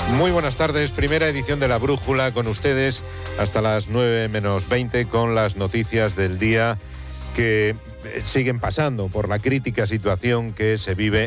Muy buenas tardes, primera edición de La Brújula con ustedes hasta las 9 menos 20 con las noticias del día que siguen pasando por la crítica situación que se vive